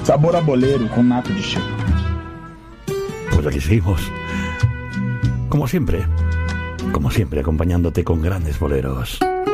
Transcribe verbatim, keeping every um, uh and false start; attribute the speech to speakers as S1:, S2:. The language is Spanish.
S1: Sabor a bolero con naco de cheiro.
S2: Pues aquí seguimos. Como siempre, como siempre, acompañándote con grandes boleros.